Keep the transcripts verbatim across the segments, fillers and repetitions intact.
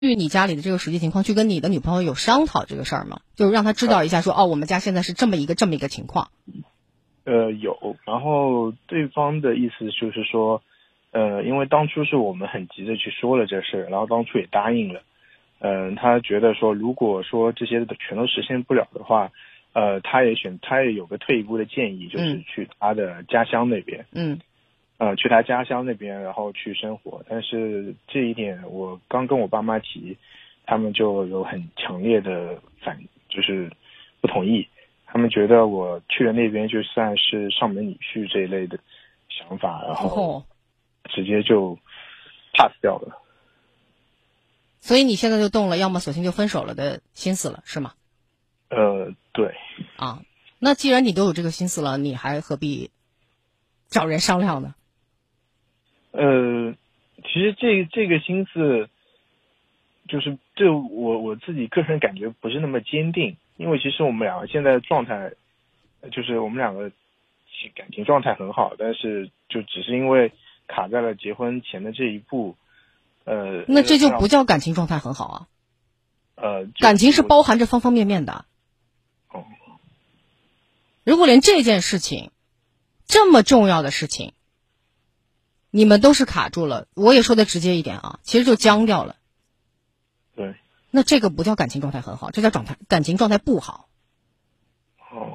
据你家里的这个实际情况去跟你的女朋友有商讨这个事儿吗？就是让她知道一下说，哦，我们家现在是这么一个这么一个情况。 呃，有，然后对方的意思就是说，呃，因为当初是我们很急着去说了这事，然后当初也答应了，嗯、呃，他觉得说，如果说这些全都实现不了的话，呃，他也选，他也有个退一步的建议，就是去他的家乡那边， 嗯， 呃，去他家乡那边，然后去生活。但是这一点，我刚跟我爸妈提，他们就有很强烈的反，就是不同意。他们觉得我去了那边就算是上门女婿这一类的想法，然后直接就 pass 掉了。 所以你现在就动了，要么索性就分手了的心思了，是吗？ 呃，对。 啊，那既然你都有这个心思了，你还何必找人商量呢？ 呃，其实这这个心思，就是这我我自己个人感觉不是那么坚定。因为其实我们两个现在的状态，就是我们两个感情状态很好，但是就只是因为卡在了结婚前的这一步，呃， 那这就不叫感情状态很好啊。 呃， 感情是包含着方方面面的。 哦， 如果连这件事情，这么重要的事情，你们都是卡住了，我也说的直接一点啊，其实就僵掉了。 对。 那这个不叫感情状态很好，这叫状态感情状态不好。 哦。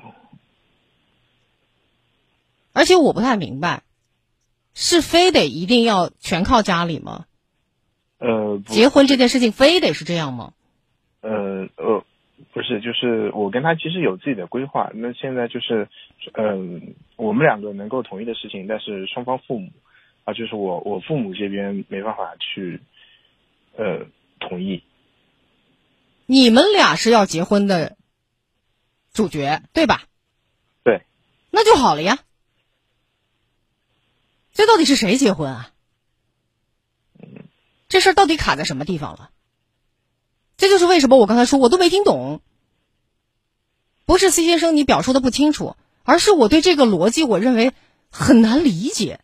而且我不太明白，是非得一定要全靠家里吗？ 呃， 结婚这件事情非得是这样吗？ 呃呃，不是，就是我跟他其实有自己的规划。那现在就是，嗯、呃，我们两个能够同意的事情，但是双方父母啊，就是我我父母这边没办法去，呃，同意。 你们俩是要结婚的主角，对吧？ 对。 那就好了呀。这到底是谁结婚啊？这事儿到底卡在什么地方了？这就是为什么我刚才说我都没听懂。不是 C 先生你表述的不清楚，而是我对这个逻辑我认为很难理解。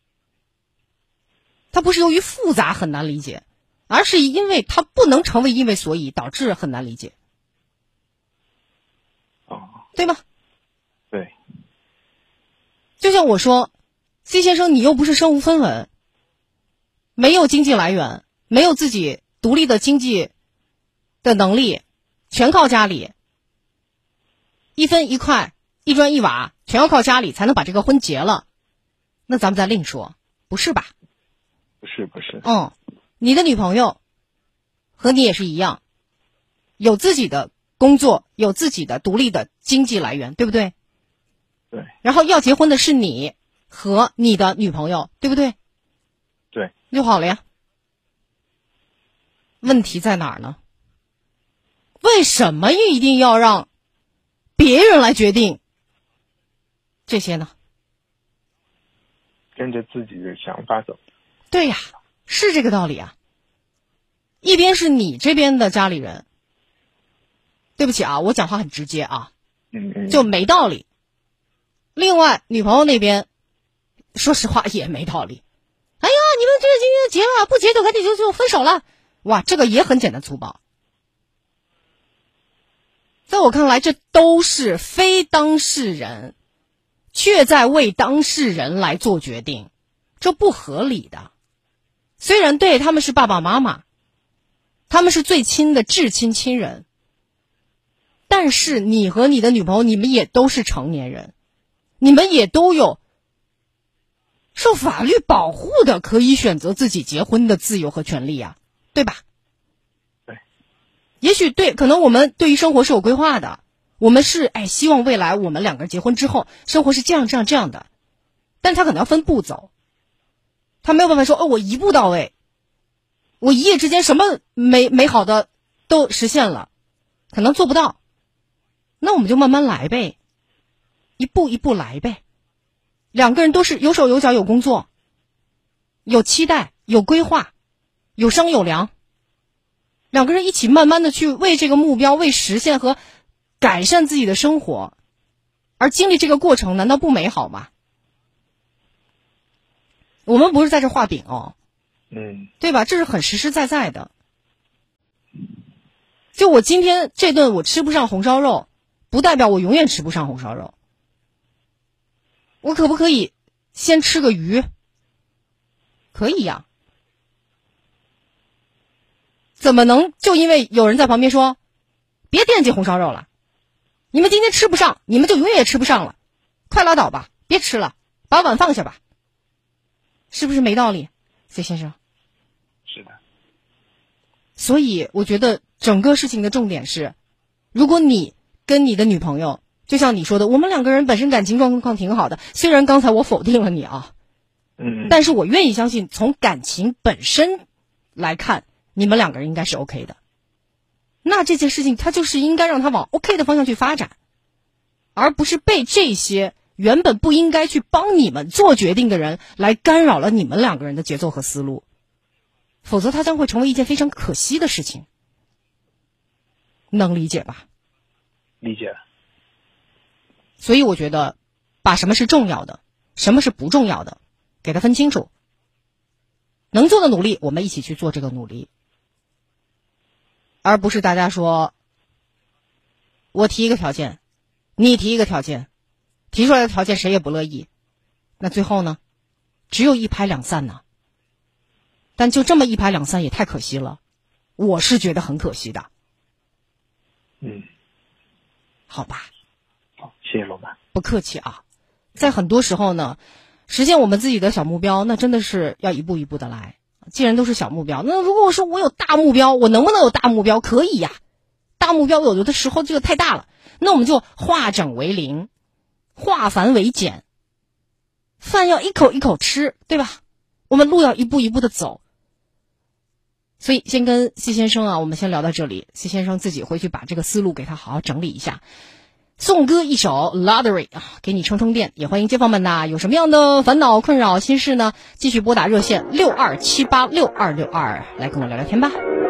它不是由于复杂很难理解，而是因为它不能成为因为所以导致很难理解。 哦， 对吗？ 对。 就像我说 C 先生你又不是身无分文，没有经济来源，没有自己独立的经济的能力，全靠家里，一分一块一砖一瓦全要靠家里才能把这个婚结了，那咱们再另说，不是吧？ 不是不是。 嗯，你的女朋友和你也是一样，有自己的工作，有自己的独立的经济来源，对不对？ 对。 然后要结婚的是你和你的女朋友，对不对？ 对。 就好了呀。问题在哪儿呢？为什么一定要让别人来决定这些呢？ 跟着自己的想法走。 对呀，是这个道理啊。一边是你这边的家里人，对不起啊，我讲话很直接啊， 嗯嗯， 就没道理。另外，女朋友那边，说实话也没道理。哎呀，你们这个今天结了，不结就赶紧就就分手了。哇，这个也很简单粗暴。在我看来，这都是非当事人，却在为当事人来做决定，这不合理的。虽然对他们是爸爸妈妈，他们是最亲的至亲亲人，但是你和你的女朋友，你们也都是成年人，你们也都有受法律保护的可以选择自己结婚的自由和权利呀，对吧？ 对。 也许对，可能我们对于生活是有规划的，我们是哎希望未来我们两个人结婚之后生活是这样这样这样的，但他可能要分步走，他没有办法说哦我一步到位，我一夜之间什么美美好的都实现了，可能做不到。那我们就慢慢来呗，一步一步来呗。两个人都是有手有脚有工作，有期待有规划，有商有量，两个人一起慢慢的去为这个目标为实现和改善自己的生活而经历这个过程，难道不美好吗？我们不是在这画饼哦， 嗯， 对吧？这是很实实在在的。 就我今天这顿我吃不上红烧肉，不代表我永远吃不上红烧肉。我可不可以先吃个鱼？可以呀。怎么能就因为有人在旁边说别惦记红烧肉了，你们今天吃不上，你们就永远也吃不上了，快拉倒吧，别吃了，把碗放下吧，是不是没道理 C 先生？ 是的。 所以我觉得整个事情的重点是，如果你跟你的女朋友就像你说的，我们两个人本身感情状况挺好的，虽然刚才我否定了你啊， 嗯， 但是我愿意相信从感情本身来看，你们两个人应该是 OK 的。那这件事情它就是应该让它往 OK 的方向去发展，而不是被这些原本不应该去帮你们做决定的人来干扰了你们两个人的节奏和思路，否则它将会成为一件非常可惜的事情。能理解吧？ 理解了。 所以我觉得把什么是重要的，什么是不重要的给它分清楚，能做的努力我们一起去做这个努力，而不是大家说我提一个条件，你提一个条件，提出来的条件谁也不乐意，那最后呢只有一拍两散呢。但就这么一拍两散也太可惜了，我是觉得很可惜的。 嗯， 好吧， 好，谢谢罗曼。 不客气啊。在很多时候呢，实现我们自己的小目标，那真的是要一步一步的来。既然都是小目标，那如果我说我有大目标，我能不能有大目标？可以呀，大目标有的时候这个太大了，那我们就化整为零，化繁为简。饭要一口一口吃，对吧？我们路要一步一步的走。所以先跟 C 先生啊，我们先聊到这里。C 先生自己回去把这个思路给他好好整理一下。送歌一首 Lottery 啊，给你充充电。也欢迎街坊们呐，有什么样的烦恼、困扰、心事呢？继续拨打热线六二七八六二六二来跟我聊聊天吧。